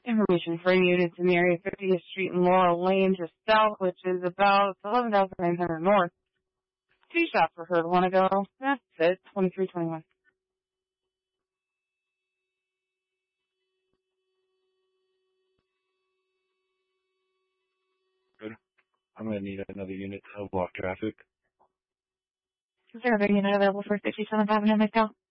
Information for you to Area 50th Street and Laurel Lane just south, which is about 11,900 north. 2 shots were heard 1 ago. That's it. 2321. Good. I'm going to need another unit to block traffic. Is there a unit available for 67th Avenue, Midtown?